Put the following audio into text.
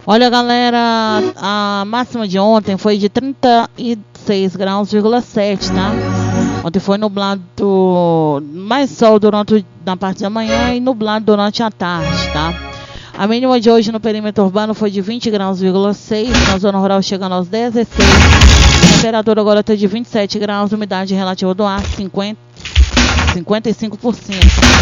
Olha, galera, a máxima de ontem foi de 36 graus,7, tá? Ontem foi nublado, mais sol na parte da manhã e nublado durante a tarde, tá? A mínima de hoje no perímetro urbano foi de 20 graus,6, na zona rural chegando aos 16. A temperatura agora está de 27 graus, umidade relativa do ar 55%.